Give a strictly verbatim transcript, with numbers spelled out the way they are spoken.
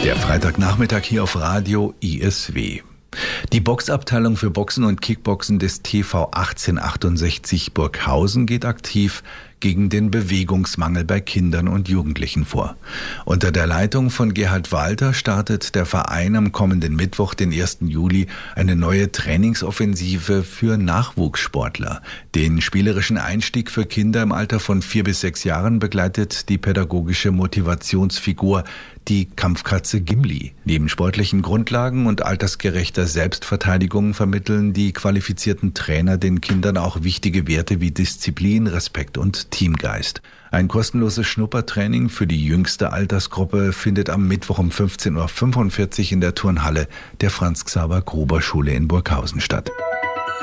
Der Freitagnachmittag hier auf Radio I S W. Die Boxabteilung für Boxen und Kickboxen des T V achtzehnhundertachtundsechzig Burghausen geht aktiv gegen den Bewegungsmangel bei Kindern und Jugendlichen vor. Unter der Leitung von Gerhard Walter startet der Verein am kommenden Mittwoch, den ersten Juli, eine neue Trainingsoffensive für Nachwuchssportler. Den spielerischen Einstieg für Kinder im Alter von vier bis sechs Jahren begleitet die pädagogische Motivationsfigur, die Kampfkatze Gimli. Neben sportlichen Grundlagen und altersgerechter Selbstverteidigung vermitteln die qualifizierten Trainer den Kindern auch wichtige Werte wie Disziplin, Respekt und Teamgeist. Ein kostenloses Schnuppertraining für die jüngste Altersgruppe findet am Mittwoch um fünfzehn Uhr fünfundvierzig in der Turnhalle der Franz-Xaver-Gruber-Schule in Burghausen statt.